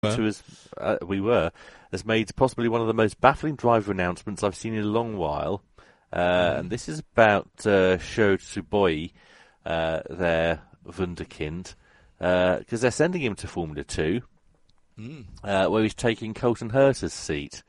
has made possibly one of the most baffling driver announcements I've seen in a long while. And this is about Sho Tsuboi, their wunderkind, because they're sending him to Formula 2, where he's taking Colton Herta's seat.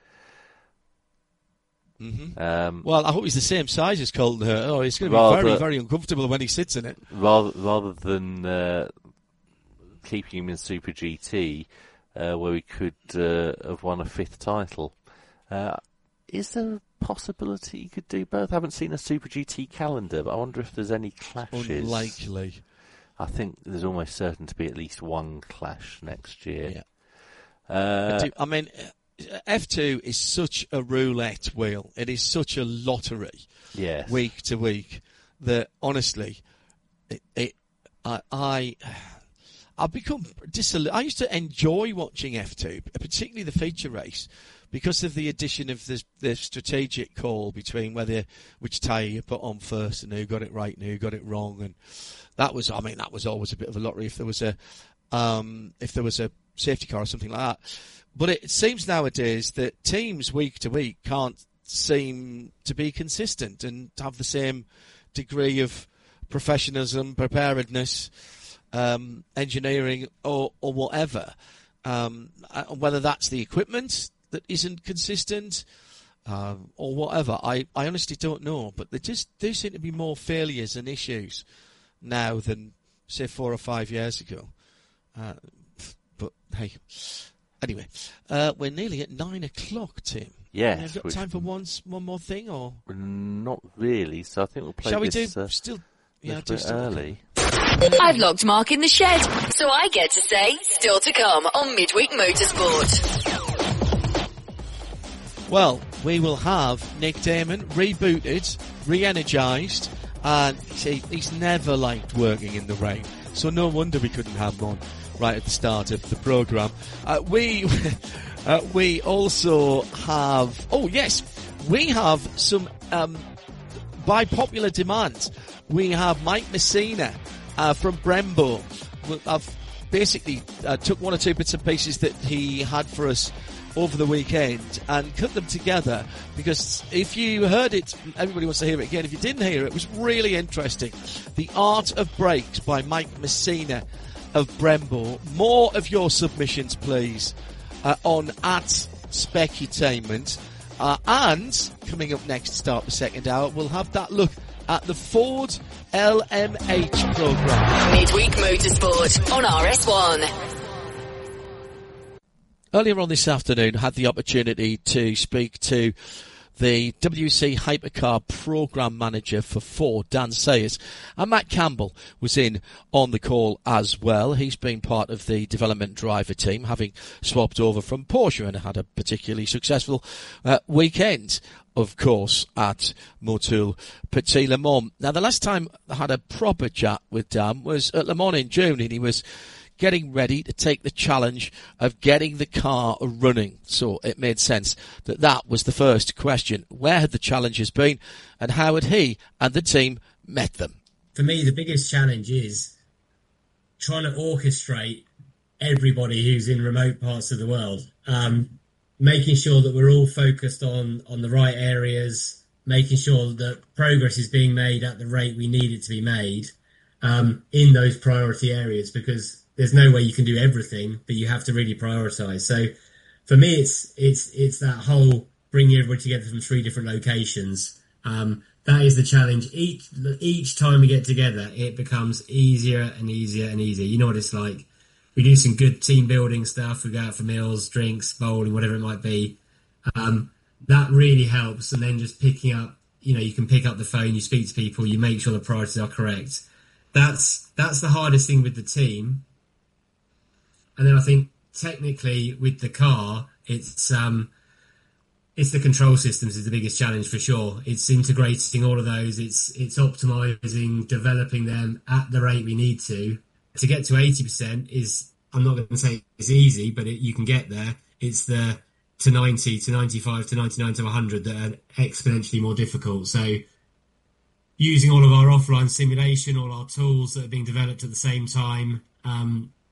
Well, I hope he's the same size as Colton Herta, or he's going to be very, very uncomfortable when he sits in it. Rather than keeping him in Super GT, where he could have won a 5th title. Is there a possibility he could do both? I haven't seen a Super GT calendar, but I wonder if there's any clashes. Unlikely. I think there's almost certain to be at least one clash next year. Yeah. I mean, F2 is such a roulette wheel. It is such a lottery, week to week, that honestly, I've become disillusioned. I used to enjoy watching F2, particularly the feature race, because of the addition of the strategic call between which tyre you put on first and who got it right and who got it wrong, and that was always a bit of a lottery if there was a safety car or something like that. But it seems nowadays that teams week to week can't seem to be consistent and have the same degree of professionalism, preparedness, engineering or whatever. Whether that's the equipment that isn't consistent or whatever, I honestly don't know. But there just do seem to be more failures and issues now than, say, 4 or 5 years ago. But hey, anyway, we're nearly at 9 o'clock, Tim. Yes. Have you got time for one more thing, or not really? So I think we'll play. Shall we this, do still? Yeah, just early. I've locked Mark in the shed, so I get to say still to come on Midweek Motorsport. Well, we will have Nick Damon rebooted, re-energised, and he's never liked working in the rain, so no wonder we couldn't have him on right at the start of the programme. We also have, we have some, by popular demand, we have Mike Messina from Brembo. I've basically took one or two bits and pieces that he had for us over the weekend and cut them together, because if you heard it, everybody wants to hear it again. If you didn't hear it, it was really interesting. The Art of Brakes by Mike Messina of Brembo. More of your submissions, please, on @Specutainment. And coming up next to start the second hour, we'll have that look at the Ford LMH programme. Midweek Motorsport on RS1. Earlier on this afternoon, I had the opportunity to speak to the WC Hypercar Programme Manager for Ford, Dan Sayers, and Matt Campbell was in on the call as well. He's been part of the development driver team, having swapped over from Porsche, and had a particularly successful weekend, of course, at Motul Petit Le Mans. Now, the last time I had a proper chat with Dan was at Le Mans in June, and he was getting ready to take the challenge of getting the car running. So it made sense that that was the first question. Where had the challenges been, and how had he and the team met them? For me, the biggest challenge is trying to orchestrate everybody who's in remote parts of the world, making sure that we're all focused on the right areas, making sure that progress is being made at the rate we need it to be made in those priority areas, because there's no way you can do everything, but you have to really prioritise. So for me, it's that whole bringing everybody together from 3 different locations. That is the challenge. Each time we get together, it becomes easier and easier and easier. You know what it's like. We do some good team building stuff. We go out for meals, drinks, bowling, whatever it might be. That really helps. And then just picking up, you can pick up the phone, you speak to people, you make sure the priorities are correct. That's the hardest thing with the team. And then I think technically with the car, it's the control systems is the biggest challenge for sure. It's integrating all of those. It's optimizing, developing them at the rate we need to. To get to 80% is, I'm not going to say it's easy, but you can get there. It's the to 90, to 95, to 99, to 100 that are exponentially more difficult. So using all of our offline simulation, all our tools that are being developed at the same time,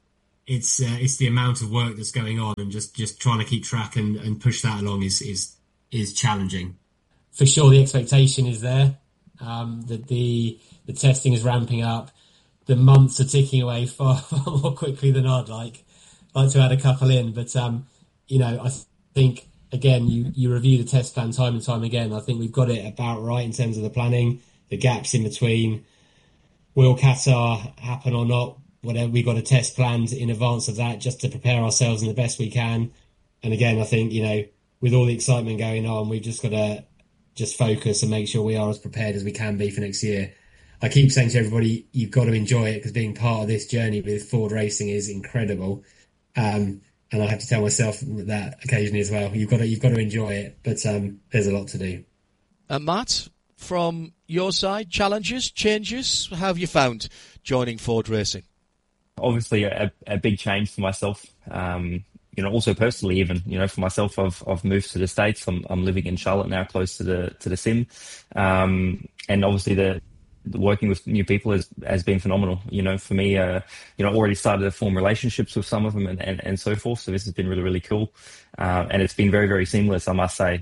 it's the amount of work that's going on, and just trying to keep track and push that along is challenging. For sure, the expectation is there. That the testing is ramping up. The months are ticking away far more quickly than I'd like to add a couple in. But I think again, you review the test plan time and time again. I think we've got it about right in terms of the planning, the gaps in between. Will Qatar happen or not? Whatever, we got a test planned in advance of that just to prepare ourselves in the best we can. And again, I think, with all the excitement going on, we've just got to just focus and make sure we are as prepared as we can be for next year. I keep saying to everybody, you've got to enjoy it, because being part of this journey with Ford Racing is incredible. And I have to tell myself that occasionally as well. You've got to enjoy it, but there's a lot to do. Matt, from your side, challenges, changes, how have you found joining Ford Racing? Obviously, a big change for myself. Also personally, even for myself, I've moved to the States. I'm living in Charlotte now, close to the sim, and obviously the working with new people has been phenomenal. For me, already started to form relationships with some of them and so forth. So this has been really, really cool, and it's been very, very seamless, I must say.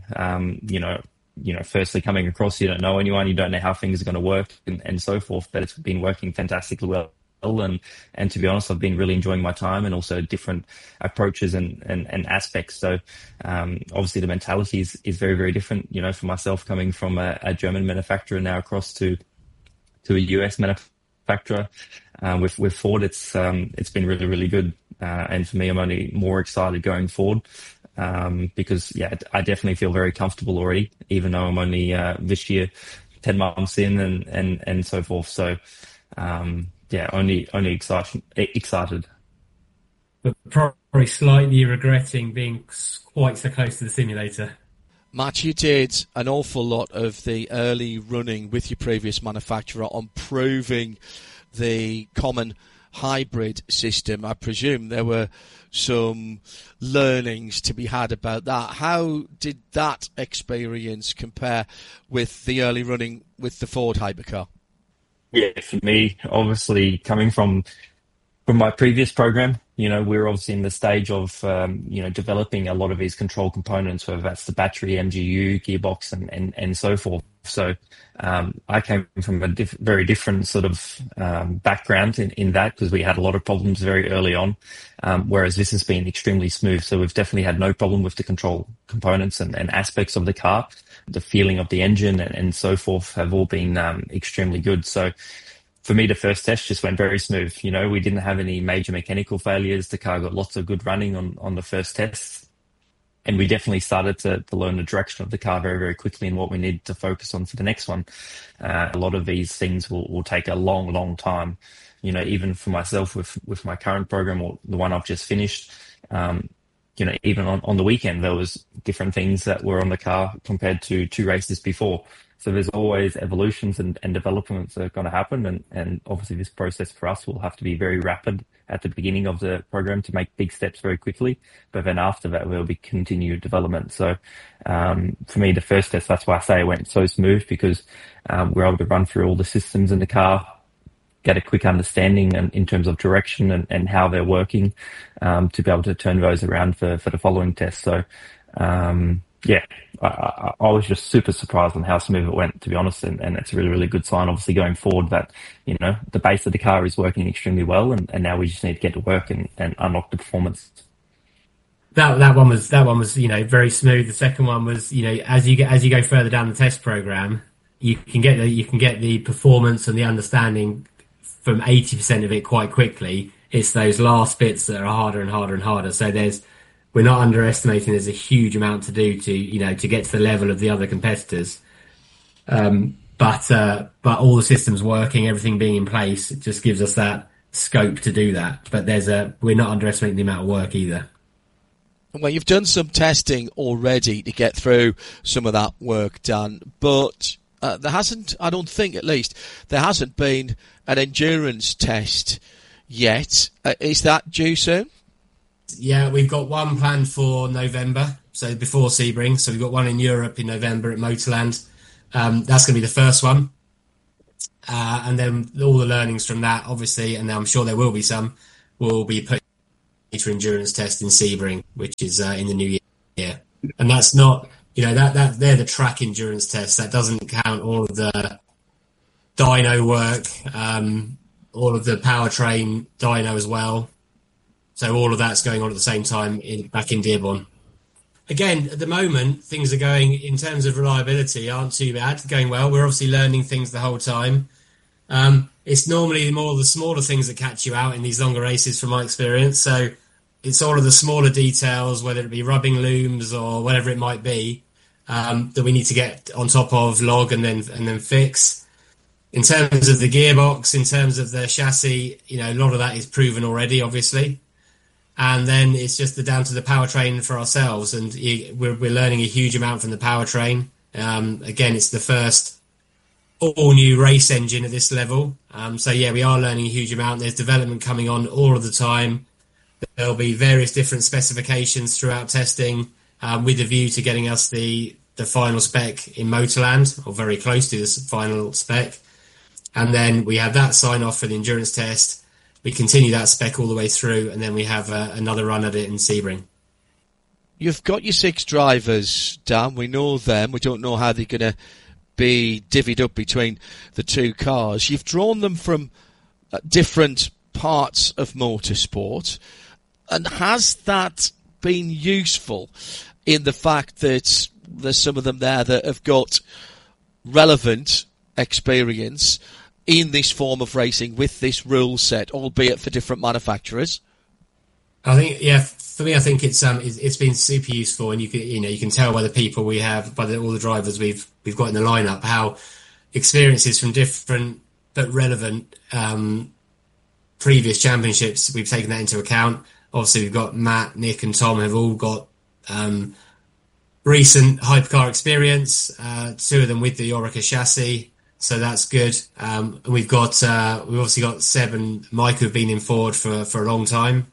Firstly coming across, you don't know anyone, you don't know how things are going to work and so forth, but it's been working fantastically well. And to be honest, I've been really enjoying my time, and also different approaches and aspects. So obviously the mentality is very, very different, for myself coming from a German manufacturer now across to a US manufacturer. With Ford, it's been really, really good. And for me, I'm only more excited going forward. Because I definitely feel very comfortable already, even though I'm only this year 10 months in and so forth. So only excited. But probably slightly regretting being quite so close to the simulator. Matt, you did an awful lot of the early running with your previous manufacturer on proving the common hybrid system. I presume there were some learnings to be had about that. How did that experience compare with the early running with the Ford hypercar? Yeah, for me, obviously coming from my previous program, we're obviously in the stage of, developing a lot of these control components, whether that's the battery, MGU, gearbox, and so forth. So I came from a very different sort of background in that, because we had a lot of problems very early on, whereas this has been extremely smooth. So we've definitely had no problem with the control components and aspects of the car. The feeling of the engine and so forth have all been extremely good. So for me, the first test just went very smooth. We didn't have any major mechanical failures. The car got lots of good running on the first test. And we definitely started to learn the direction of the car very, very quickly and what we need to focus on for the next one. A lot of these things will take a long, long time. Even for myself with my current program, or the one I've just finished, even on the weekend, there was different things that were on the car compared to 2 races before. So there's always evolutions and developments that are going to happen. And obviously this process for us will have to be very rapid at the beginning of the program to make big steps very quickly. But then after that, there will be continued development. So for me, the first test, that's why I say it went so smooth, because we're able to run through all the systems in the car, get a quick understanding in terms of direction and how they're working, to be able to turn those around for the following test. So, I was just super surprised on how smooth it went, to be honest. And it's a really, really good sign, obviously, going forward, that, the base of the car is working extremely well. And now we just need to get to work and unlock the performance. That one was very smooth. The second one was, as you go further down the test program, you can get the performance and the understanding from 80% of it quite quickly. It's those last bits that are harder and harder and harder. So we're not underestimating. There's a huge amount to do to get to the level of the other competitors. But all the systems working, everything being in place, it just gives us that scope to do that. But we're not underestimating the amount of work either. Well, you've done some testing already to get through some of that work done, but there hasn't, I don't think at least, there hasn't been an endurance test yet. Is that due soon? Yeah, we've got one planned for November, so before Sebring. So we've got one in Europe in November at Motorland. That's going to be the first one. And then all the learnings from that, obviously, and I'm sure there will be some, will be put later endurance test in Sebring, which is in the new year. And that's not, that they're the track endurance tests. That doesn't count all of the dyno work, all of the powertrain dyno as well. So all of that's going on at the same time back in Dearborn. Again, at the moment, things are going, in terms of reliability, aren't too bad, going well. We're obviously learning things the whole time. It's normally more the smaller things that catch you out in these longer races from my experience. So it's all of the smaller details, whether it be rubbing looms or whatever it might be, that we need to get on top of, log and then fix. In terms of the gearbox, in terms of the chassis, a lot of that is proven already, obviously. And then it's just down to the powertrain for ourselves, and we're learning a huge amount from the powertrain. Again, it's the first all-new race engine at this level. So yeah, we are learning a huge amount. There's development coming on all of the time. There'll be various different specifications throughout testing, with a view to getting us the final spec in Motorland, or very close to this final spec. And then we have that sign-off for the endurance test. We continue that spec all the way through, and then we have another run at it in Sebring. You've got your 6 drivers, Dan. We know them. We don't know how they're going to be divvied up between the 2 cars. You've drawn them from different parts of motorsport. And has that been useful in the fact that there's some of them there that have got relevant experience in this form of racing with this rule set, albeit for different manufacturers? I think, yeah, for me, I think it's been super useful, and you can tell by the people we have, by all the drivers we've got in the lineup, how experiences from different but relevant previous championships, we've taken that into account. Obviously, we've got Matt, Nick, and Tom have all got recent hypercar experience. 2 of them with the Oreca chassis. So that's good. And we've obviously got Seb and Mike who've been in Ford for a long time.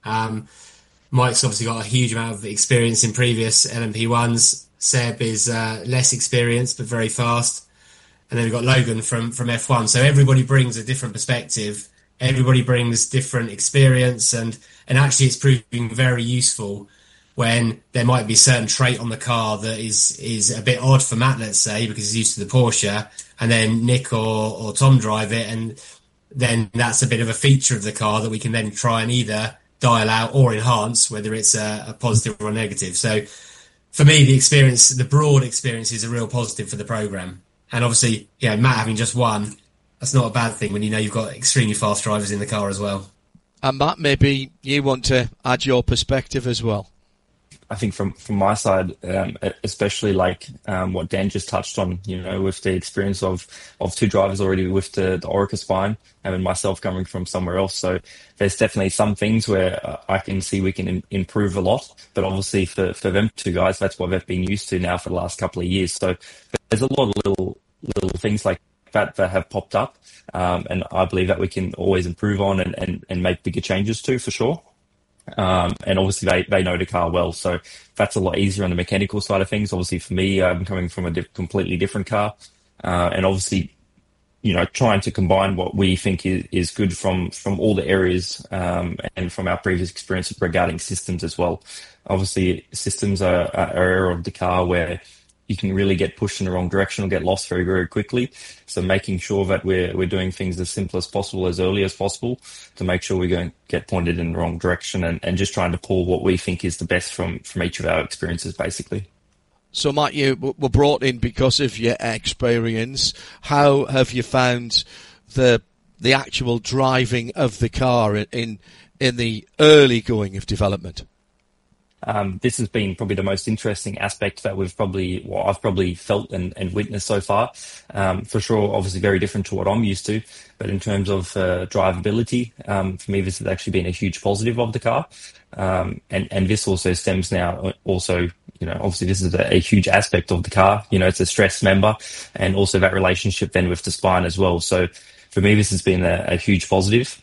Mike's obviously got a huge amount of experience in previous LMP1s. Seb is less experienced but very fast. And then we've got Logan from F1. So everybody brings a different perspective. Everybody brings different experience, and actually it's proving very useful when there might be a certain trait on the car that is a bit odd for Matt, let's say, because he's used to the Porsche, and then Nick or Tom drive it, and then that's a bit of a feature of the car that we can then try and either dial out or enhance, whether it's a positive or a negative. So for me, the broad experience is a real positive for the program. And obviously, Matt having just won, that's not a bad thing when you've got extremely fast drivers in the car as well. And Matt, maybe you want to add your perspective as well. I think from my side, especially like what Dan just touched on, with the experience of 2 drivers already with the Oreca spine, and myself coming from somewhere else. So there's definitely some things where I can see we can improve a lot. But obviously for them 2 guys, that's what they've been used to now for the last couple of years. So there's a lot of little things like that have popped up. And I believe that we can always improve on and make bigger changes to, for sure. And obviously they know the car well, so that's a lot easier on the mechanical side of things. Obviously for me, I'm coming from a completely different car, and obviously, trying to combine what we think is good from all the areas, and from our previous experience regarding systems as well. Obviously, systems are an area of the car where you can really get pushed in the wrong direction or get lost very, very quickly. So making sure that we're doing things as simple as possible, as early as possible, to make sure we don't get pointed in the wrong direction, and just trying to pull what we think is the best from each of our experiences, basically. So, Matt, you were brought in because of your experience. How have you found the actual driving of the car in the early going of development? This has been probably the most interesting aspect that I've probably felt and witnessed so far. For sure, obviously very different to what I'm used to, but in terms of drivability, for me, this has actually been a huge positive of the car. And this also stems now also, obviously this is a huge aspect of the car. It's a stress member, and also that relationship then with the spine as well. So for me, this has been a huge positive.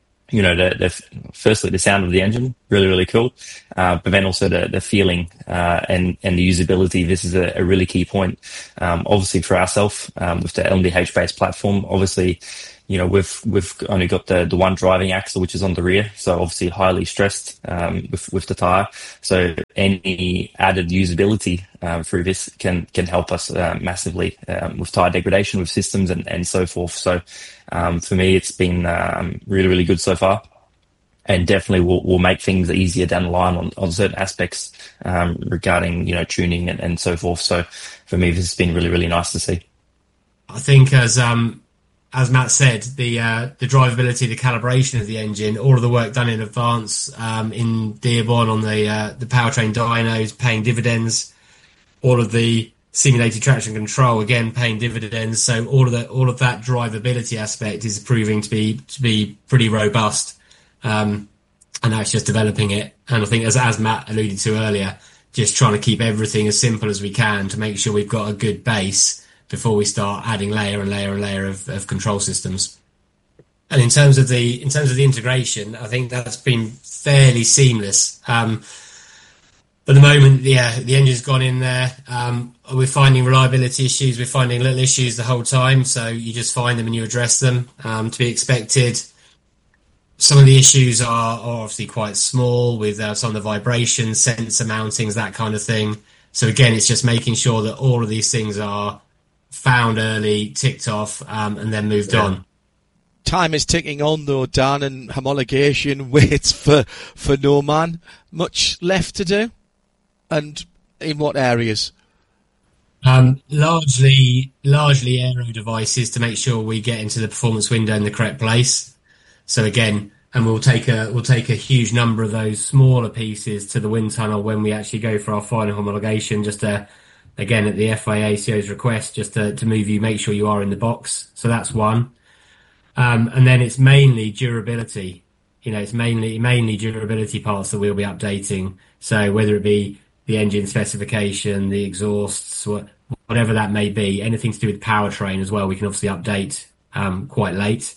Firstly, the sound of the engine, really, really cool. But then also the feeling, and the usability. This is a really key point. Obviously for ourselves, with the LMDH based platform, obviously, we've only got the one driving axle, which is on the rear, so obviously highly stressed with the tire. So any added usability through this can help us massively with tire degradation, with systems and so forth. So for me, it's been really, really good so far. And definitely will make things easier down the line on certain aspects regarding tuning and so forth. So for me, this has been really, really nice to see. I think as Matt said, the drivability, the calibration of the engine, all of the work done in advance in Dearborn on the powertrain dynos paying dividends, all of the simulated traction control again paying dividends. So all of that drivability aspect is proving to be pretty robust. And that's just developing it. And I think, as Matt alluded to earlier, just trying to keep everything as simple as we can to make sure we've got a good base before we start adding layer and layer and layer of control systems. And in terms of the integration, I think that's been fairly seamless. At the moment, the engine's gone in there. We're finding reliability issues. We're finding little issues the whole time. So you just find them and you address them, to be expected. Some of the issues are obviously quite small with some of the vibrations, sensor mountings, that kind of thing. So again, it's just making sure that all of these things are found early, ticked off, and then moved on. Time is ticking on though, Dan, and homologation waits for no man. Much left to do, and in what areas? Largely aero devices to make sure we get into the performance window in the correct place. So again, and we'll take a huge number of those smaller pieces to the wind tunnel when we actually go for our final homologation, just to, again, at the FIA ACO's request, just to move you, make sure you are in the box. So that's one. And then it's mainly durability. It's mainly durability parts that we'll be updating. So whether it be the engine specification, the exhausts, whatever that may be, anything to do with powertrain as well, we can obviously update quite late.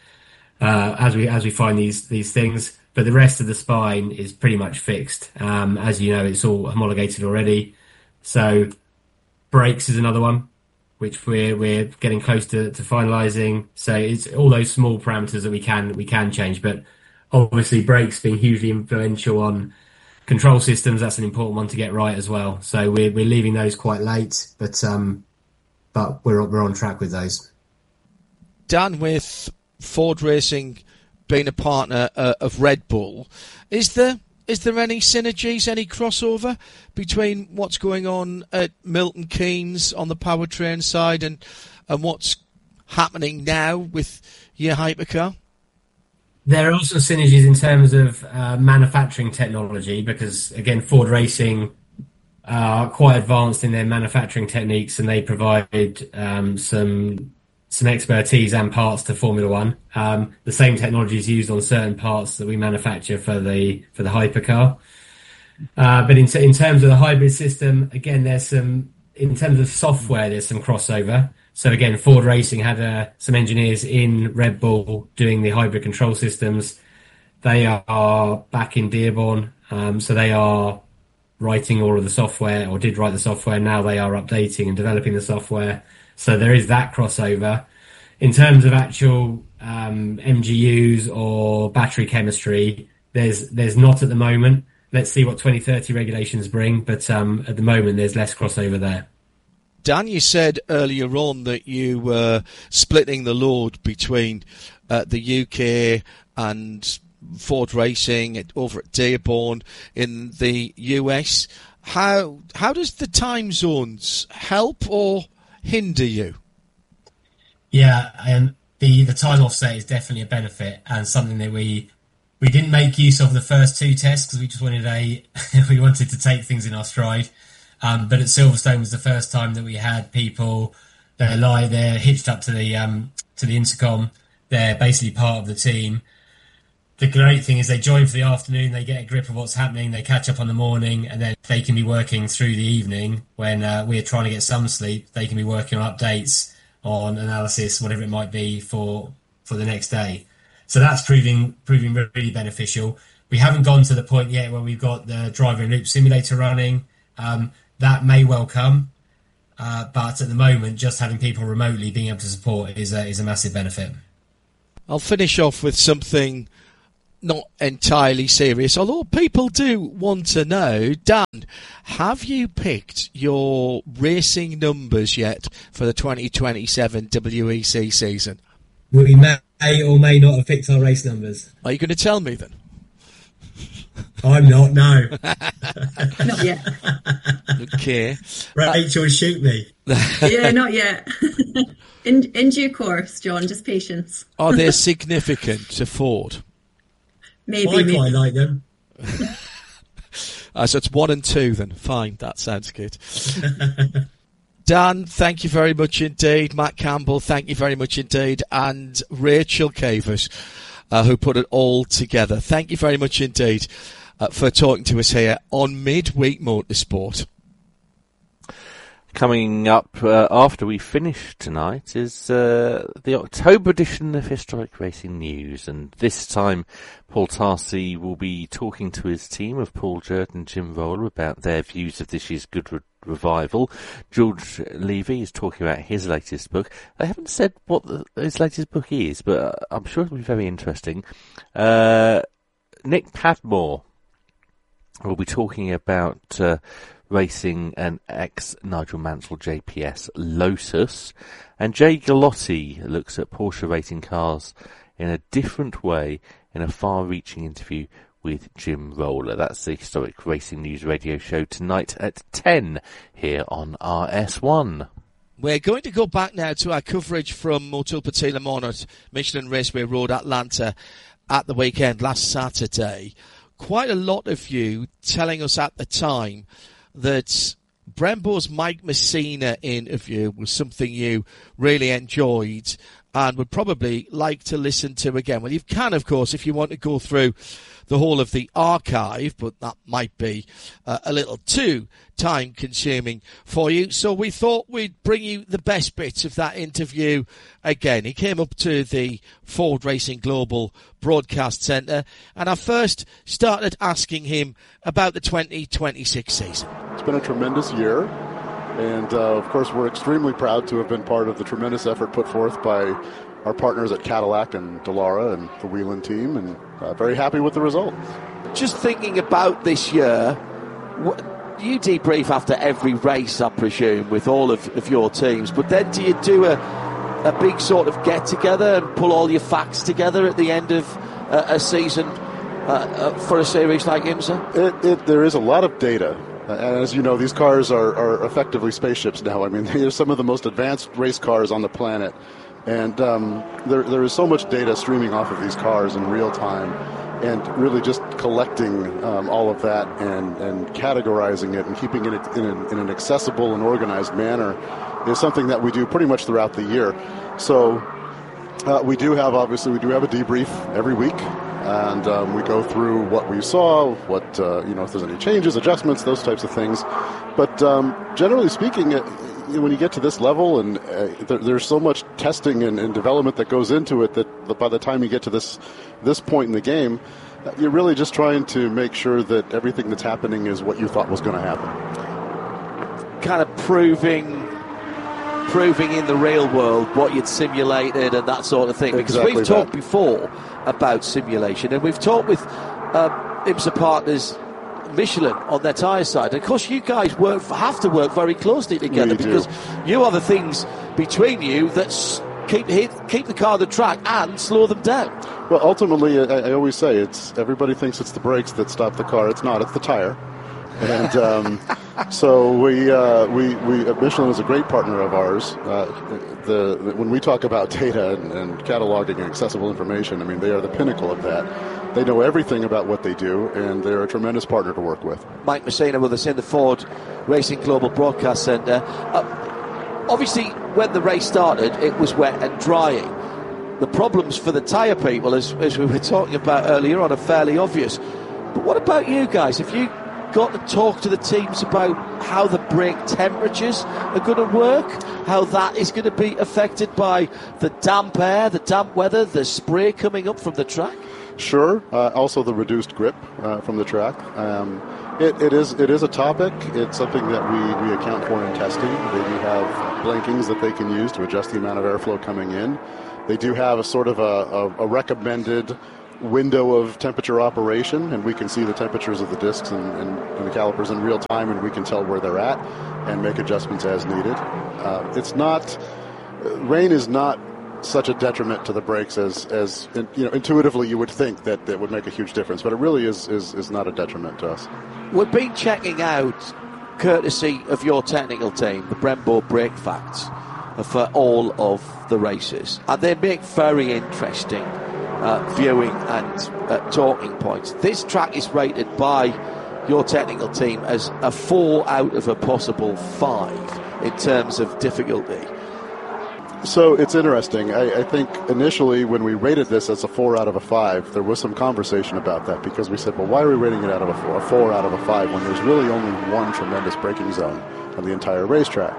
As we find these things, but the rest of the spine is pretty much fixed. As you know, it's all homologated already. So brakes is another one, which we're getting close to finalising. So it's all those small parameters that we can change, but obviously brakes being hugely influential on control systems, that's an important one to get right as well. So we're leaving those quite late, but we're on track with those. Dan, with Ford Racing being a partner of Red Bull, is there any synergies, any crossover between what's going on at Milton Keynes on the powertrain side and what's happening now with your hypercar? There are also synergies in terms of manufacturing technology, because again, Ford Racing are quite advanced in their manufacturing techniques, and they provide some expertise and parts to Formula One. The same technology is used on certain parts that we manufacture for the hypercar. But in terms of the hybrid system, again, in terms of software, there's some crossover. So again, Ford Racing had some engineers in Red Bull doing the hybrid control systems. They are back in Dearborn, so they are writing all of the software, or did write the software. Now they are updating and developing the software. So there is that crossover. In terms of actual MGUs or battery chemistry, there's not at the moment. Let's see what 2030 regulations bring, but at the moment there's less crossover there. Dan, you said earlier on that you were splitting the load between the UK and Ford Racing over at Dearborn in the US. How does the time zones help or hinder you? Yeah, and the time offset is definitely a benefit, and something that we didn't make use of the first two tests because we just wanted to take things in our stride. But at Silverstone was the first time that we had people that are they're hitched up to the intercom. They're basically part of the team. The great thing is they join for the afternoon, they get a grip of what's happening, they catch up on the morning, and then they can be working through the evening when we're trying to get some sleep. They can be working on updates, on analysis, whatever it might be for the next day. So that's proving really beneficial. We haven't gone to the point yet where we've got the driver in loop simulator running. That may well come, but at the moment, just having people remotely being able to support is a massive benefit. I'll finish off with something not entirely serious, although people do want to know. Dan, have you picked your racing numbers yet for the 2027 WEC season? We may or may not have picked our race numbers. Are you going to tell me then? I'm not, no. Not yet. Okay. Rachel, shoot me. Yeah, not yet. In due course, John, just patience. Are they significant to Ford? Maybe. I quite like them. So it's 1 and 2 then. Fine, that sounds good. Dan, thank you very much indeed. Matt Campbell, thank you very much indeed. And Rachel Cavers, who put it all together. Thank you very much indeed for talking to us here on Midweek Motorsport. Coming up after we finish tonight is the October edition of Historic Racing News, and this time Paul Tarsi will be talking to his team of Paul Jurt and Jim Roller about their views of this year's Good Revival. George Levy is talking about his latest book. They haven't said what his latest book is, but I'm sure it'll be very interesting. Nick Padmore will be talking about racing an ex-Nigel Mansell JPS Lotus, and Jay Gallotti looks at Porsche racing cars in a different way in a far-reaching interview with Jim Roller. That's the Historic Racing News radio show tonight at 10 here on RS1. We're going to go back now to our coverage from Motul Petit Le Mans at Michelin Raceway Road, Atlanta, at the weekend last Saturday. Quite a lot of you telling us at the time that Brembo's Mike Messina interview was something you really enjoyed and would probably like to listen to again. Well, you can, of course, if you want to go through the whole of the archive, but that might be a little too time-consuming for you. So we thought we'd bring you the best bits of that interview again. He came up to the Ford Racing Global Broadcast Centre, and I first started asking him about the 2026 season. It's been a tremendous year, and of course we're extremely proud to have been part of the tremendous effort put forth by our partners at Cadillac and Dallara and the Whelen team, and very happy with the result. Just thinking about this year, you debrief after every race, I presume, with all of your teams, but then do you do a big sort of get-together and pull all your facts together at the end of a season for a series like IMSA? There is a lot of data. And as you know, these cars are effectively spaceships now. I mean, they're some of the most advanced race cars on the planet. And there is so much data streaming off of these cars in real time, and really just collecting all of that and categorizing it and keeping it in an accessible and organized manner is something that we do pretty much throughout the year. So we do have a debrief every week, and we go through what we saw, what if there's any changes, adjustments, those types of things. But generally speaking, when you get to this level, and there's so much testing and development that goes into it, that by the time you get to this point in the game, you're really just trying to make sure that everything that's happening is what you thought was going to happen. Kind of proving in the real world what you'd simulated and that sort of thing. Because exactly we've talked before about simulation, and we've talked with IMSA partners Michelin on their tyre side. And of course, you guys have to work very closely together, because you are the things between you that keep the car on the track and slow them down. Well, ultimately, I always say everybody thinks it's the brakes that stop the car. It's not. It's the tire. And so Michelin is a great partner of ours. When we talk about data and cataloging and accessible information, I mean, they are the pinnacle of that. They know everything about what they do, and they're a tremendous partner to work with. Mike Messina with us in the Ford Racing Global Broadcast Centre. Obviously, when the race started, it was wet and drying. The problems for the tyre people, as we were talking about earlier on, are fairly obvious. But what about you guys? Have you got to talk to the teams about how the brake temperatures are going to work, how that is going to be affected by the damp air, the damp weather, the spray coming up from the track? Sure. Also the reduced grip from the track. It is a topic. It's something that we account for in testing. They do have blankings that they can use to adjust the amount of airflow coming in. They do have a sort of a recommended window of temperature operation, and we can see the temperatures of the discs and the calipers in real time, and we can tell where they're at and make adjustments as needed. Rain is not such a detriment to the brakes as intuitively you would think that it would make a huge difference, but it really is not a detriment to us. We've been checking out, courtesy of your technical team, the Brembo brake facts for all of the races, and they make very interesting viewing and talking points. This track is rated by your technical team as a 4 out of a possible 5 in terms of difficulty. So it's interesting. I think initially when we rated this as a 4 out of a 5, there was some conversation about that, because we said, well, why are we rating it out of a 4 out of a 5 when there's really only one tremendous braking zone on the entire racetrack?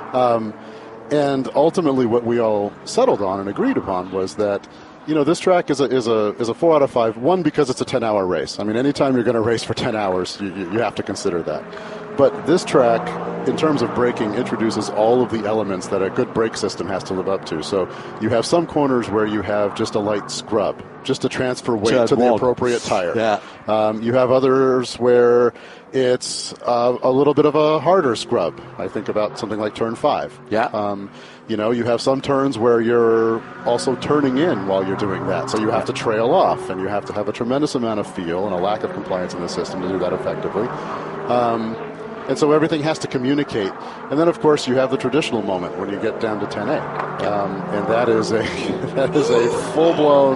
And ultimately what we all settled on and agreed upon was that, this track is a 4 out of 5. One, because it's a 10-hour race. I mean, anytime you're going to race for 10 hours, you have to consider that. But this track, in terms of braking, introduces all of the elements that a good brake system has to live up to. So you have some corners where you have just a light scrub, just to transfer weight to the appropriate tire. Yeah. You have others where it's a little bit of a harder scrub. I think about something like turn 5. Yeah. You have some turns where you're also turning in while you're doing that. So you have to trail off, and you have to have a tremendous amount of feel and a lack of compliance in the system to do that effectively. And so everything has to communicate. And then, of course, you have the traditional moment when you get down to 10A. And that is a full-blown,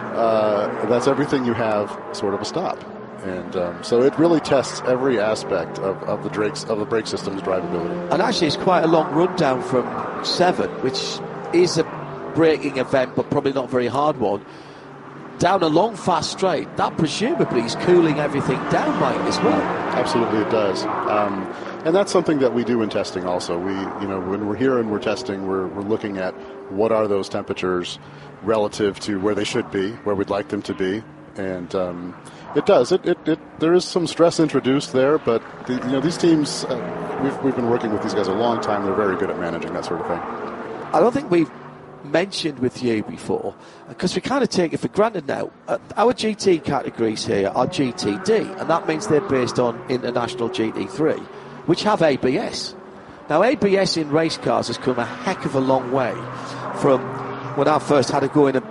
that's everything you have, sort of a stop. And so it really tests every aspect of the brake system's drivability. And actually, it's quite a long rundown from 7, which is a braking event, but probably not a very hard one, down a long, fast straight. That presumably is cooling everything down, Mike, as well. Absolutely, it does. And that's something that we do in testing also. When we're here and we're testing, we're looking at what are those temperatures relative to where they should be, where we'd like them to be. And it does. There is some stress introduced there, but these teams, we've been working with these guys a long time. They're very good at managing that sort of thing. I don't think we've mentioned with you before, because we kind of take it for granted now. Our GT categories here are GTD, and that means they're based on International GT3, which have ABS. Now, ABS in race cars has come a heck of a long way from when I first had to go in a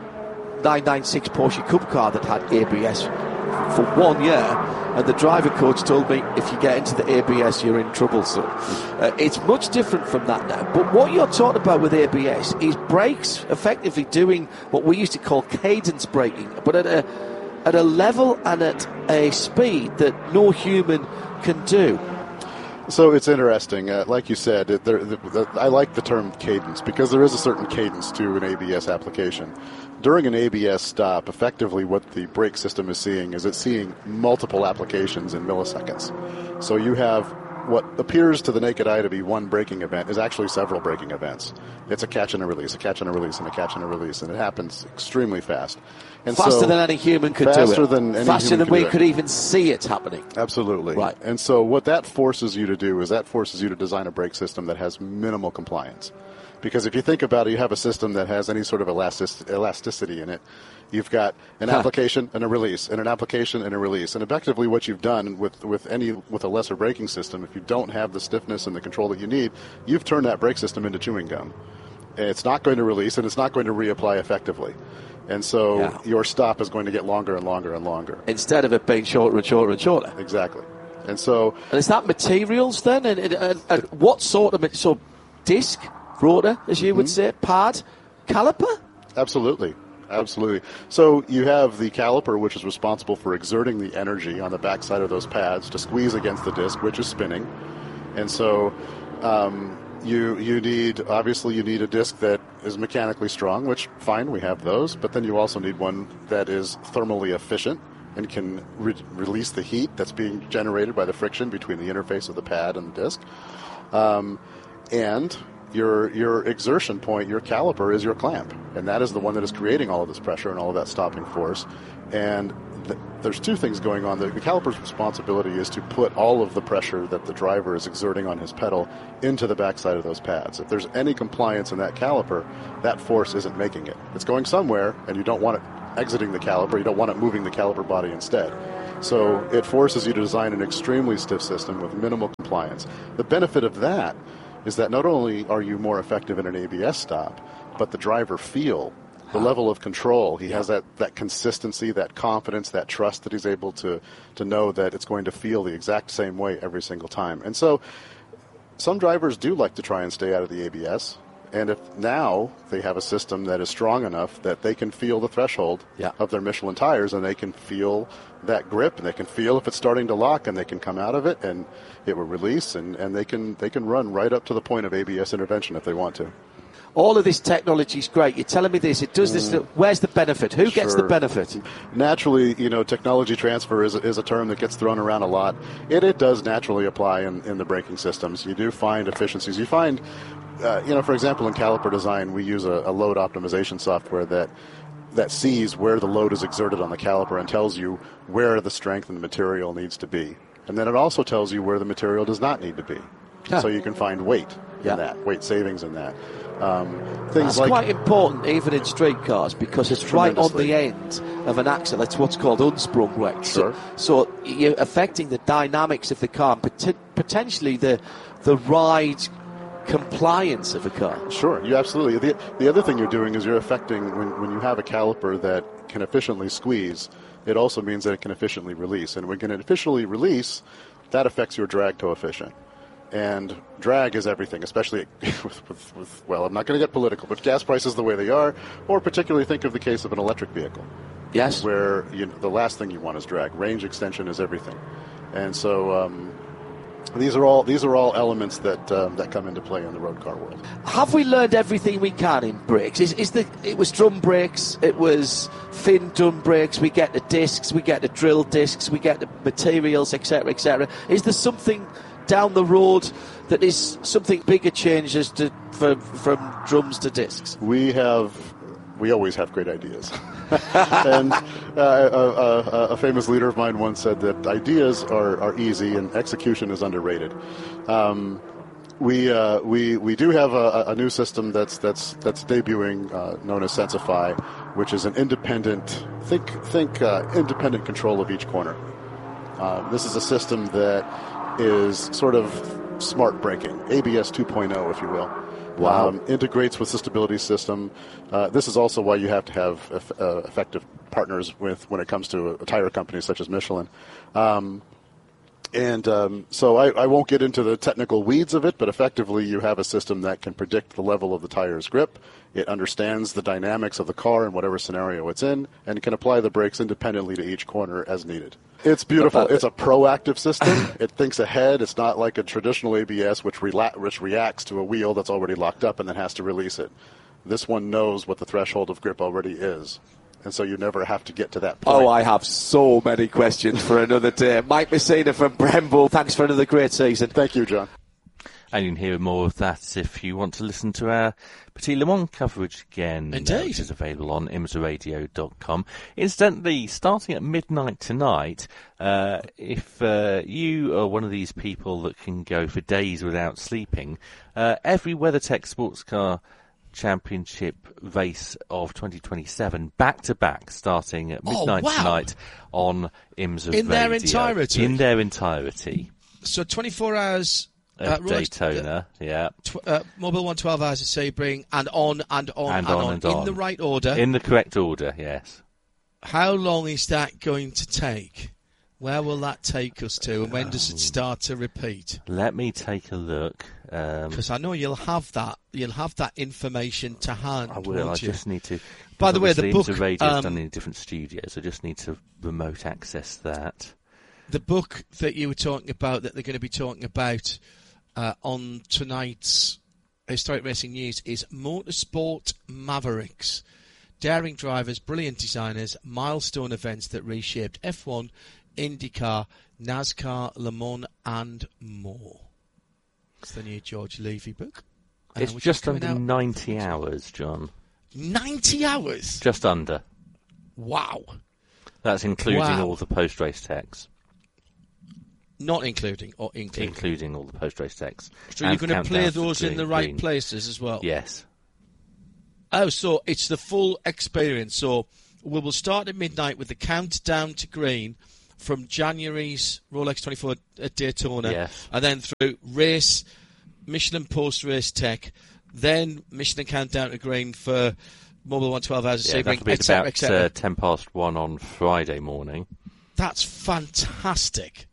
996 Porsche Cup car that had ABS for 1 year, and the driver coach told me, if you get into the ABS, you're in trouble, son. It's much different from that now. But what you're talking about with ABS is brakes effectively doing what we used to call cadence braking, but at a level and at a speed that no human can do. So it's interesting. Like you said, I like the term cadence, because there is a certain cadence to an ABS application. During an ABS stop, effectively what the brake system is seeing is it's seeing multiple applications in milliseconds. So you have what appears to the naked eye to be one braking event is actually several braking events. It's a catch and a release, a catch and a release, and a catch and a release, and it happens extremely fast. And faster than any human could do it. Faster than we could even see it happening. Absolutely. Right. And so what that forces you to do is that forces you to design a brake system that has minimal compliance. Because if you think about it, you have a system that has any sort of elasticity in it. You've got an application and a release, and an application and a release. And effectively what you've done with a lesser braking system, if you don't have the stiffness and the control that you need, you've turned that brake system into chewing gum. It's not going to release, and it's not going to reapply effectively. And so your stop is going to get longer and longer and longer. Instead of it being shorter and shorter and shorter. Exactly. And so... And is that materials then? And what sort of... So disc, rotor, as you would say, pad, caliper? Absolutely. So you have the caliper, which is responsible for exerting the energy on the backside of those pads to squeeze against the disc, which is spinning. And so you need a disc that is mechanically strong, which, fine, we have those. But then you also need one that is thermally efficient and can release the heat that's being generated by the friction between the interface of the pad and the disc. And your exertion point, your caliper, is your clamp, and that is the one that is creating all of this pressure and all of that stopping force. And there's two things going on. The caliper's responsibility is to put all of the pressure that the driver is exerting on his pedal into the backside of those pads. If there's any compliance in that caliper, that force isn't making it. It's going somewhere, and you don't want it exiting the caliper. You don't want it moving the caliper body instead. So it forces you to design an extremely stiff system with minimal compliance. The benefit of that is that not only are you more effective in an ABS stop, but the driver feel the level of control. He has that consistency, that confidence, that trust that he's able to know that it's going to feel the exact same way every single time. And so some drivers do like to try and stay out of the ABS. And if now they have a system that is strong enough that they can feel the threshold of their Michelin tires, and they can feel that grip, and they can feel if it's starting to lock, and they can come out of it, and it will release, and they can run right up to the point of ABS intervention if they want to. All of this technology is great. You're telling me this. It does this. Where's the benefit? Who gets the benefit? Naturally, technology transfer is a term that gets thrown around a lot. It does naturally apply in the braking systems. You do find efficiencies. You find, for example, in caliper design, we use a load optimization software that sees where the load is exerted on the caliper and tells you where the strength and the material needs to be. And then it also tells you where the material does not need to be. So you can find weight in that, weight savings in that. That's quite important even in street cars, because it's right on the end of an axle. It's what's called unsprung weight. Sure. So you're affecting the dynamics of the car, potentially the ride compliance of a car. Sure, you absolutely. The other thing you're doing is you're affecting, when you have a caliper that can efficiently squeeze, it also means that it can efficiently release. And when it can efficiently release, that affects your drag coefficient. And drag is everything, especially with I'm not going to get political, but gas prices the way they are, or particularly think of the case of an electric vehicle. Yes. Where the last thing you want is drag. Range extension is everything. And so these are all elements that come into play in the road car world. Have we learned everything we can in brakes? It was drum brakes, it was thin drum brakes, we get the discs, we get the drill discs, we get the materials, etc., etc. Is there something down the road that is something bigger changes from drums to discs? We always have great ideas. And a famous leader of mine once said that ideas are easy and execution is underrated. We do have a new system that's debuting, known as Sensify, which is an independent independent control of each corner. This is a system that is sort of smart braking, ABS 2.0, if you will. Wow. Integrates with the stability system. This is also why you have to have effective partners when it comes to a tire company such as Michelin. So I won't get into the technical weeds of it, but effectively you have a system that can predict the level of the tire's grip. It understands the dynamics of the car in whatever scenario it's in, and can apply the brakes independently to each corner as needed. It's beautiful. It's a proactive system. It thinks ahead. It's not like a traditional ABS, which reacts to a wheel that's already locked up and then has to release it. This one knows what the threshold of grip already is. And so you never have to get to that point. Oh, I have so many questions for another day. Mike Messina from Brembo, thanks for another great season. Thank you, John. And you can hear more of that if you want to listen to our Petit Le Mans coverage again. Indeed. Which is available on imsaradio.com. Incidentally, starting at midnight tonight, if you are one of these people that can go for days without sleeping, every WeatherTech sports car championship race of 2027 back-to-back starting at midnight tonight on IMSA Radio. In their entirety? In their entirety. So 24 hours... Daytona, yeah. Mobile 1, 12 hours of Sebring, and on. In the right order. In the correct order, yes. How long is that going to take? Where will that take us to, and when does it start to repeat? Let me take a look. Because I know you'll have that information to hand. I will. I just need to. By the way, the book radio's done in different studios. I just need to remote access that. The book that you were talking about, that they're going to be talking about on tonight's Historic Racing News, is Motorsport Mavericks. Daring drivers, brilliant designers, milestone events that reshaped F1, IndyCar, NASCAR, Le Mans, and more. It's the new George Levy book. It's just under 90 hours, John. 90 hours? Just under. Wow. That's including Wow. all the post-race techs. Not including, or including. Including all the post-race techs. So you're going to play countdowns to those in the right green. places as well? Yes. Oh, so it's the full experience. So we will start at midnight with the countdown to green from January's Rolex 24 at Daytona, Yes. and then through race, Michelin post-race tech, then Michelin countdown to green for Mobil 1 12 hours of Yeah, Sebring, that'll be at etc., about etc. 1:10 on Friday morning. That's fantastic.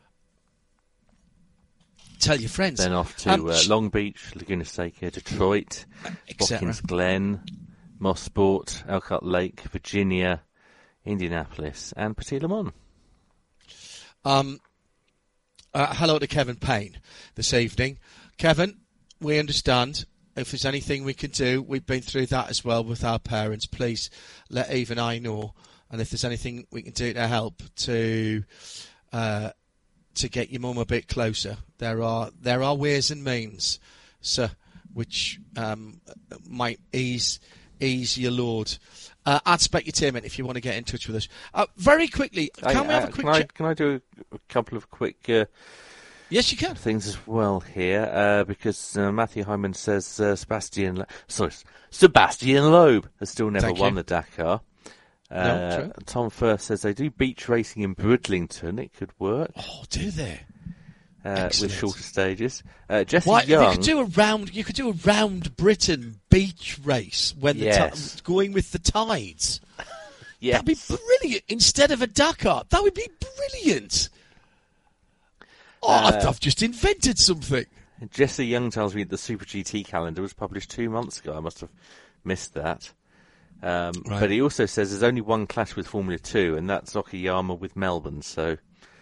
Tell your friends. Then off to sh- Long Beach, Laguna Seca, Detroit, etc. Watkins Glen, Mosport, Elkhart Lake, Virginia, Indianapolis, and Petit Le Mans. Hello to Kevin Payne this evening. Kevin, we understand. If there's anything we can do, we've been through that as well with our parents. Please let Eve and I know. And if there's anything we can do to help to get your mum a bit closer, there are ways and means, sir, which might ease your load. Add Specutainment if you want to get in touch with us. Very quickly, can we have a quick chat? Can I do a couple of quick Yes, you can. things as well here? Because Matthew Hyman says Sebastian Loeb has still never Thank won you. the Dakar. No, true. Tom First says they do beach racing in Bridlington. It could work Oh, do they? with Excellent. shorter stages. Jesse Why, Young. you could do a round Britain beach race when Yes. going with the tides. Yes. That'd be brilliant instead of a Dakar. That would be brilliant. Oh, I've just invented something. Jesse Young tells me the Super GT calendar was published 2 months ago. I must have missed that. Right. But he also says there's only one clash with Formula 2, and that's Okayama with Melbourne. So,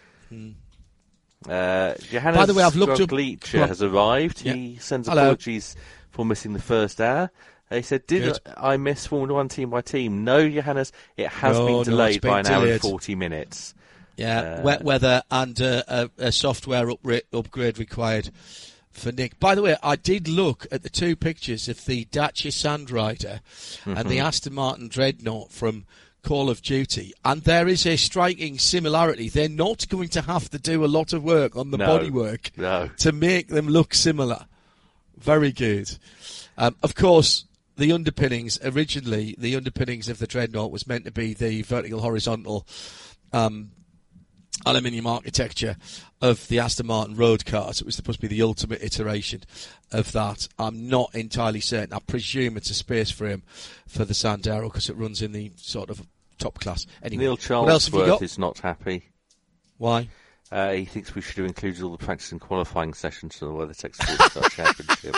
Johannes By the way, I've looked up- Roglic has arrived. Yeah. He sends Hello. apologies for missing the first hour. He said, "Did Good. I miss Formula 1 team by team?" No, Johannes, it has No, been it's delayed been by an hour and delayed. 40 minutes. Yeah, wet weather and a software upgrade required for Nick. By the way, I did look at the two pictures of the Dacia Sandrider and the Aston Martin Dreadnought from Call of Duty, and there is a striking similarity. They're not going to have to do a lot of work on the No. bodywork No. to make them look similar. Very good. Of course, the underpinnings of the Dreadnought was meant to be the vertical horizontal aluminium architecture of the Aston Martin road cars. It was supposed to be the ultimate iteration of that. I'm not entirely certain. I presume it's a space frame for the Sandero because it runs in the sort of top class. Anyway, Neil what else have you Charlesworth got? is not happy. Why? He thinks we should have included all the practice and qualifying sessions for the WeatherTech Sports Car Championship.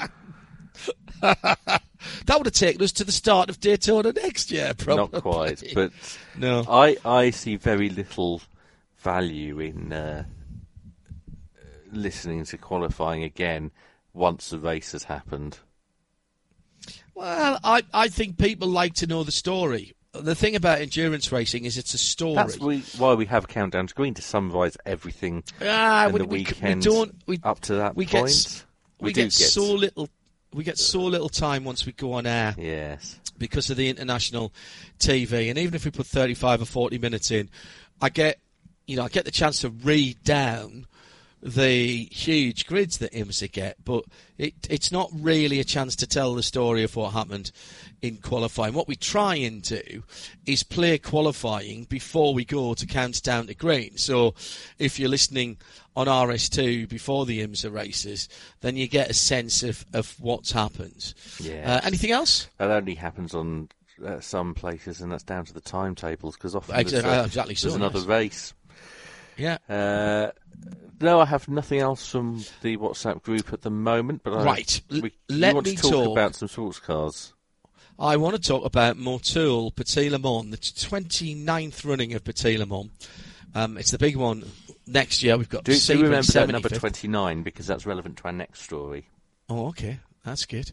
That would have taken us to the start of Daytona next year, probably. Not quite, but No. I see very little value in listening to qualifying again once the race has happened. Well, I think people like to know the story. The thing about endurance racing is it's a story. That's why we have Countdown to Green, to summarise everything in the weekend up to that point. We get so little time once we go on air. Yes. Because of the international TV, and even if we put 35 or 40 minutes in, I get the chance to read down the huge grids that IMSA get, but it's not really a chance to tell the story of what happened in qualifying. What we try and do is play qualifying before we go to Countdown to Green. So if you're listening on RS2 before the IMSA races, then you get a sense of what's happened. Yeah. Anything else? That only happens on some places, and that's down to the timetables, because often Exactly there's another race. Yeah. No, I have nothing else from the WhatsApp group at the moment, but right. You Let want me to talk about some sports cars. I want to talk about Motul Petit Le Mans, the 29th running of Petit Le Mans. It's the big one next year. We've got Do remember that 75th. number 29, because that's relevant to our next story. Oh, okay. That's good.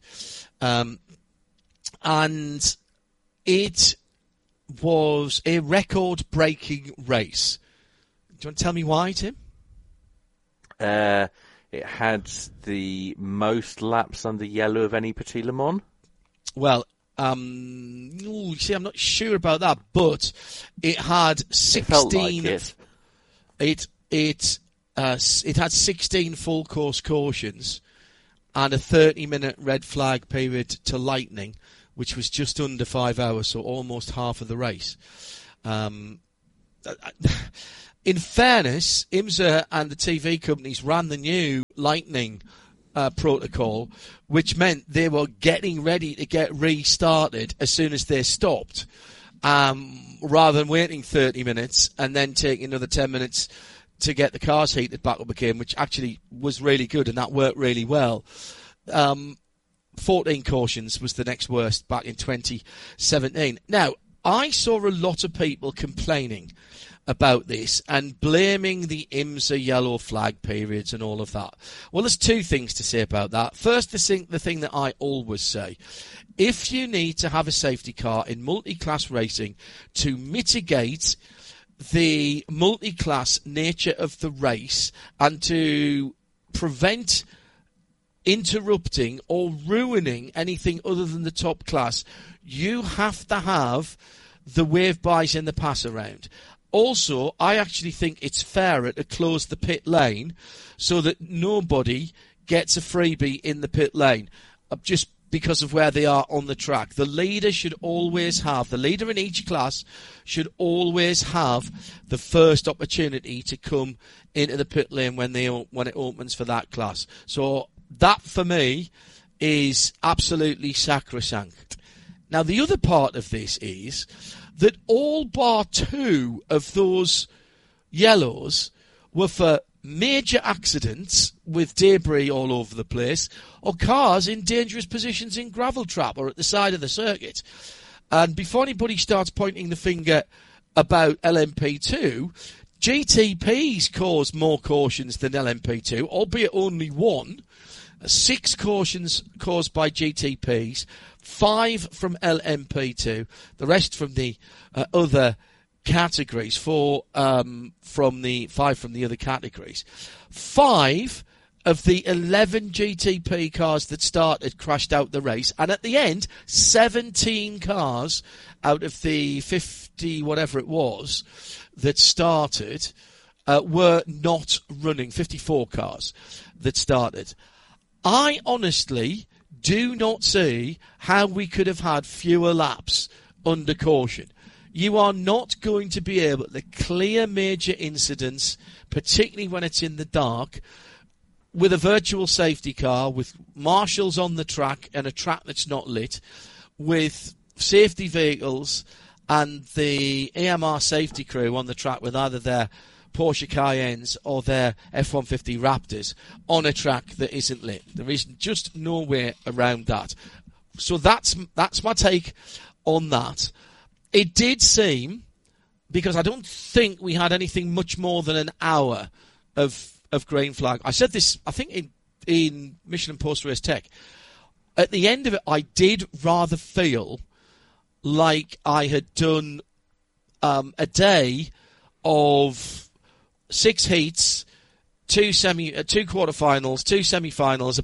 And it was a record-breaking race. Do you want to tell me why, Tim? It had the most laps under yellow of any Petit Le Mans. Well, You see, I'm not sure about that, but it had 16. It felt like it. It had 16 full course cautions and a 30-minute red flag period to lightning, which was just under 5 hours, so almost half of the race. In fairness, IMSA and the TV companies ran the new lightning protocol, which meant they were getting ready to get restarted as soon as they stopped, rather than waiting 30 minutes and then taking another 10 minutes to get the cars heated back up again, which actually was really good, and that worked really well. 14 cautions was the next worst back in 2017. Now, I saw a lot of people complaining about this and blaming the IMSA yellow flag periods and all of that. Well, there's two things to say about that. First, the thing that I always say, if you need to have a safety car in multi-class racing to mitigate the multi-class nature of the race and to prevent interrupting or ruining anything other than the top class, you have to have the wave buys in the pass around. Also, I actually think it's fairer to close the pit lane so that nobody gets a freebie in the pit lane, just because of where they are on the track. The leader should always have, the leader in each class should always have the first opportunity to come into the pit lane when it opens for that class. So that, for me, is absolutely sacrosanct. Now, the other part of this is that all bar two of those yellows were for major accidents with debris all over the place, or cars in dangerous positions in gravel trap or at the side of the circuit. And before anybody starts pointing the finger about LMP2, GTPs caused more cautions than LMP2, albeit only one. 6 cautions caused by GTPs, 5 from LMP2, the rest from the other categories, 5 from the other categories. 5 of the 11 GTP cars that started crashed out the race, and at the end, 17 cars out of the 50, whatever it was, that started were not running, 54 cars that started. I honestly do not see how we could have had fewer laps under caution. You are not going to be able to clear major incidents, particularly when it's in the dark, with a virtual safety car, with marshals on the track and a track that's not lit, with safety vehicles and the AMR safety crew on the track with either their Porsche Cayennes or their F-150 Raptors on a track that isn't lit. There is just no way around that. So that's my take on that. It did seem, because I don't think we had anything much more than an hour of green flag. I said this, I think, in Michelin Post-Race Tech. At the end of it, I did rather feel like I had done a day of 6 heats, 2 quarterfinals, 2 semi-finals,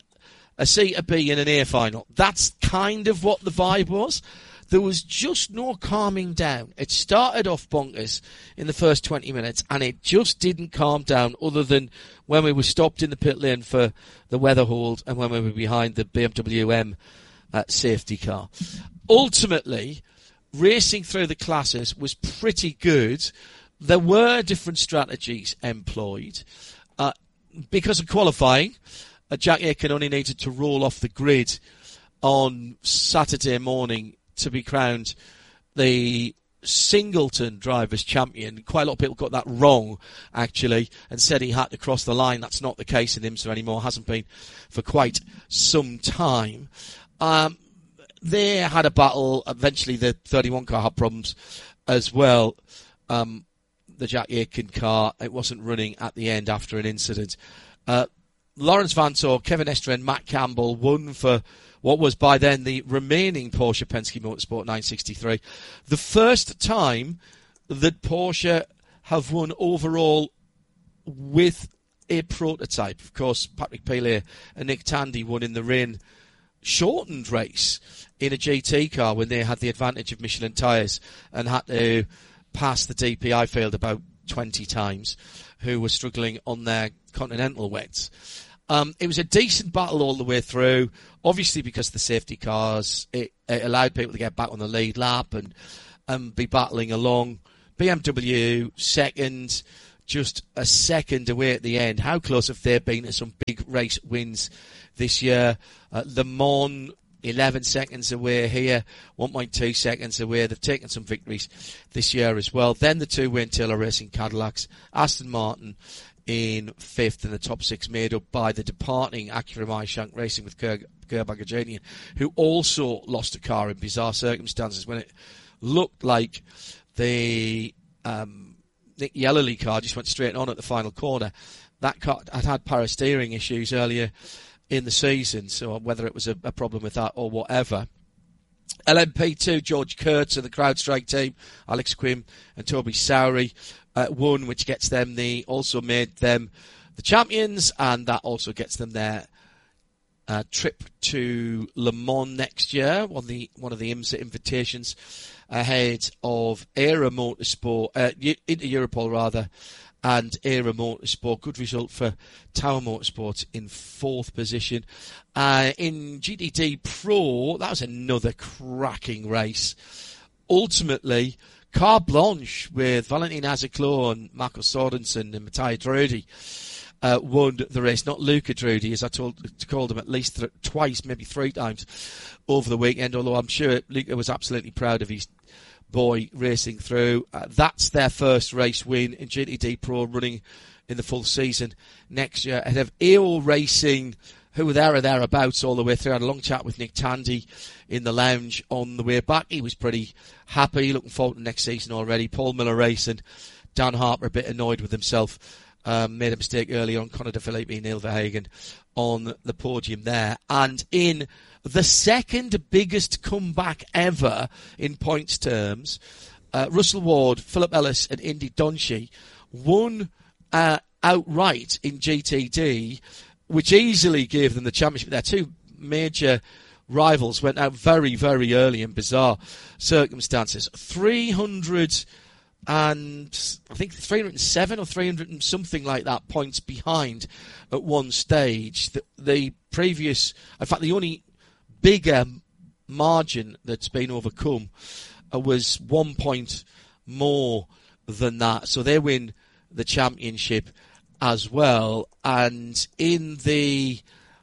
a C, a B, and an A final. That's kind of what the vibe was. There was just no calming down. It started off bonkers in the first 20 minutes, and it just didn't calm down other than when we were stopped in the pit lane for the weather hold and when we were behind the BMW M safety car. Ultimately, racing through the classes was pretty good. There were different strategies employed. Because of qualifying, Jack Aitken only needed to roll off the grid on Saturday morning to be crowned the Singleton Drivers' Champion. Quite a lot of people got that wrong, actually, and said he had to cross the line. That's not the case in IMSA anymore. Hasn't been for quite some time. They had a battle. Eventually, the 31 car had problems as well. The Jack Aitken car, it wasn't running at the end after an incident. Lawrence Vanthoor, Kevin Estre and Matt Campbell won for what was by then the remaining Porsche Penske Motorsport 963. The first time that Porsche have won overall with a prototype. Of course, Patrick Pilet and Nick Tandy won in the rain shortened race in a GT car when they had the advantage of Michelin tyres and had to pass the DPI field about 20 times, who were struggling on their Continental wets. It was a decent battle all the way through, obviously because the safety cars, it allowed people to get back on the lead lap and be battling along. BMW second, just a second away at the end. How close have they been to some big race wins this year? Le Mans, 11 seconds away here, 1.2 seconds away. They've taken some victories this year as well. Then the two Wayne Taylor Racing Cadillacs, Aston Martin in fifth, and the top six made up by the departing Acura Meishank Racing with Kerr Bagajanian, who also lost a car in bizarre circumstances when it looked like the Nick Yellerly car just went straight on at the final corner. That car had power steering issues earlier in the season, so whether it was a problem with that or whatever. LMP2, George Kurtz and the CrowdStrike team, Alex Quim and Toby Sowry won, which gets them also made them the champions, and that also gets them their trip to Le Mans next year, one of the IMSA invitations ahead of Era Motorsport, into Europol rather, and Era Motorsport. Good result for Tower Motorsport in fourth position. In GTD Pro, that was another cracking race. Ultimately, Carte Blanche with Valentin Azaclo and Marco Sorensen and Matteo Drudi won the race, not Luca Drudi, as I called him at least twice, maybe three times over the weekend, although I'm sure Luca was absolutely proud of his boy racing through. That's their first race win in GTD Pro, running in the full season next year. Ahead of AO Racing, who were there or thereabouts all the way through. I had a long chat with Nick Tandy in the lounge on the way back. He was pretty happy, looking forward to next season already. Paul Miller Racing, Dan Harper a bit annoyed with himself. Made a mistake early on. Conor De Philippi, Neil Verhagen on the podium there. And in the second biggest comeback ever in points terms, Russell Ward, Philip Ellis and Indy Donchi won outright in GTD, which easily gave them the championship. Their two major rivals went out very, very early in bizarre circumstances. 307 or 300 and something like that points behind at one stage. The previous, in fact, the only bigger margin that's been overcome was 1 point more than that. So they win the championship as well. And in the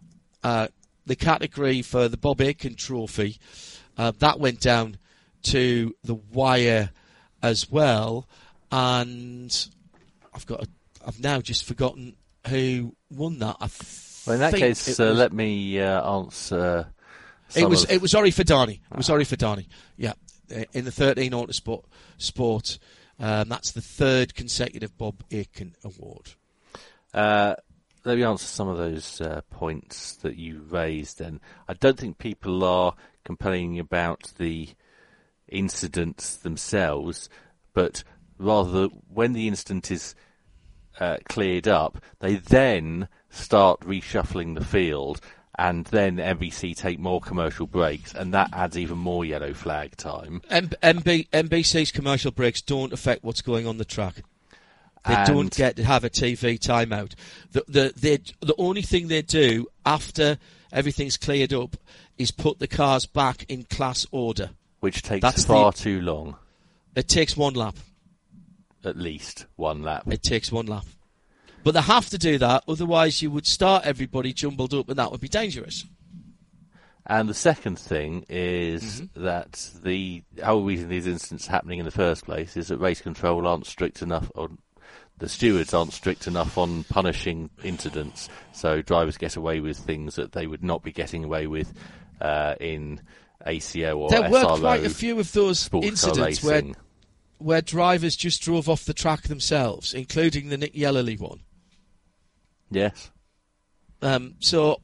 category for the Bob Aitken Trophy, that went down to the wire as well. And I've now just forgotten who won that. Well, in that case, let me answer. It was Ori Fidani. It was Ori Fidani. Yeah, in the 13 Autosport Sport. That's the third consecutive Bob Aitken Award. Let me answer some of those points that you raised then. I don't think people are complaining about the incidents themselves, but rather when the incident is cleared up, they then start reshuffling the field, and then NBC take more commercial breaks, and that adds even more yellow flag time. NBC's commercial breaks don't affect what's going on the track. They don't get to have a TV timeout. The only thing they do after everything's cleared up is put the cars back in class order. Which takes far too long. It takes one lap. At least one lap. It takes one lap. But they have to do that, otherwise you would start everybody jumbled up and that would be dangerous. And the second thing is that the whole reason these incidents are happening in the first place is that race control aren't strict enough, or the stewards aren't strict enough on punishing incidents, so drivers get away with things that they would not be getting away with in ACO or there SRO. There were quite a few of those incidents where drivers just drove off the track themselves, including the Nick Yellerly one. Yes. So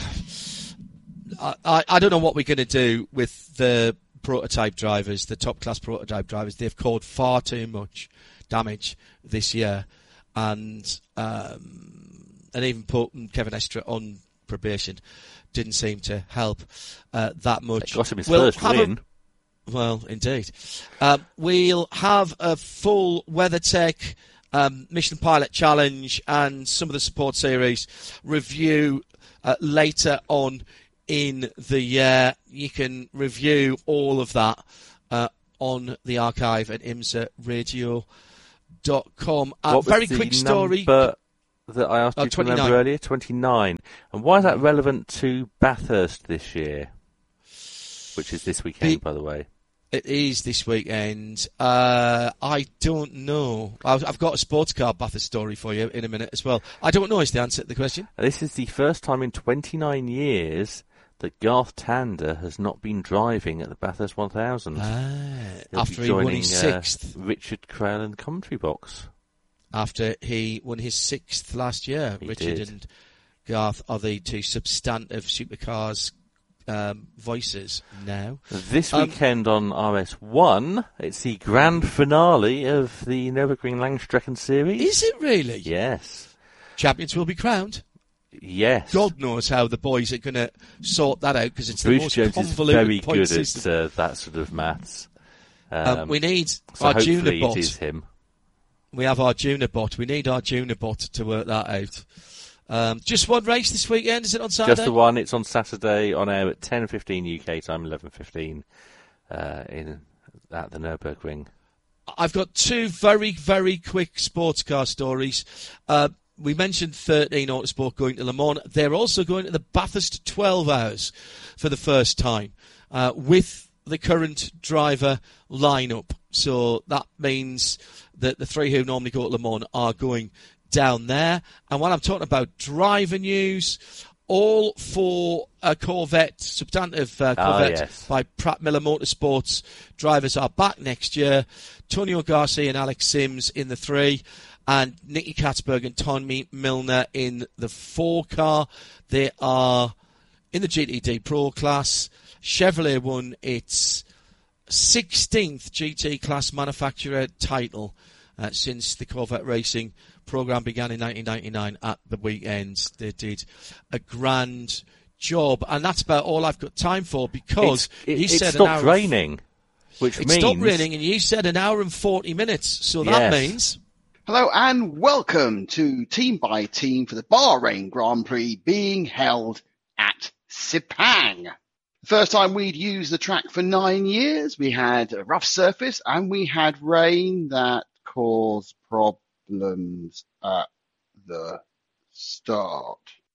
I don't know what we're going to do with the prototype drivers, the top class prototype drivers. They've caused far too much damage this year, and even put Kevin Estre on probation didn't seem to help that much. It got him his first win. Well, indeed. We'll have a full WeatherTech Mission Pilot Challenge and some of the support series review later on in the year. You can review all of that on the archive at imsaradio.com. Very quick story. That I asked you to 29. remember earlier, 29. And why is that relevant to Bathurst this year? Which is this weekend, by the way. It is this weekend. I don't know. I've got a sports car Bathurst story for you in a minute as well. I don't know is the answer to the question. This is the first time in 29 years that Garth Tander has not been driving at the Bathurst 1000. After he won his sixth. Richard Craill in the commentary box. After he won his sixth last year. Richard and Garth are the two substantive supercars voices now. This weekend on RS1, it's the grand finale of the Nürburgring Langstrecken series. Is it really? Yes. Champions will be crowned. Yes. God knows how the boys are going to sort that out because it's Bruce the most Jones convoluted is very point good system. at that sort of maths. We need so our hopefully Junibot. It is him. We have our Junibot. We need our Junibot to work that out. Just one race this weekend, is it on Saturday? Just the one. It's on Saturday on air at 10:15 UK time, 11:15 at the Nürburgring. I've got two very, very quick sports car stories. We mentioned 13 Autosport going to Le Mans. They're also going to the Bathurst 12 Hours for the first time with the current driver lineup. So that means that the three who normally go to Le Mans are going down there. And when I'm talking about driver news, all for a Corvette, substantive Corvette by Pratt Miller Motorsports drivers are back next year. Tonio Garcia and Alex Sims in the 3, and Nicky Katzberg and Tommy Milner in the 4 car. They are in the GTD Pro class. Chevrolet won its 16th GT class manufacturer title since the Corvette racing program began in 1999 at the weekend. They did a grand job, and that's about all I've got time for because it stopped raining, which means... It stopped raining, and you said an hour and 40 minutes, so that means... Hello and welcome to Team by Team for the Bahrain Grand Prix being held at Sepang. The first time we'd used the track for 9 years, we had a rough surface and we had rain that caused problems at the start.